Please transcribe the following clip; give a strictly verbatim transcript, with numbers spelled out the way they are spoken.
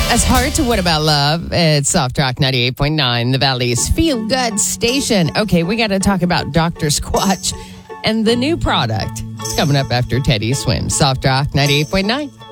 As hard to What About Love? It's Soft Rock ninety-eight point nine, the Valley's Feel Good Station. Okay, we got to talk about Doctor Squatch and the new product. It's coming up after Teddy Swims. Soft Rock ninety-eight point nine.